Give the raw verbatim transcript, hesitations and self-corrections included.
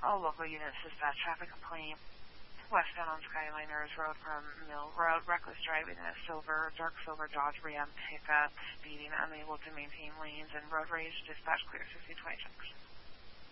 all local units dispatch traffic complaint. Westbound on Skyliners Road from Mill Road, reckless driving in a silver, dark silver Dodge Ram pickup, speeding, unable to maintain lanes, and road rage. Dispatch clear fifteen twenty-six.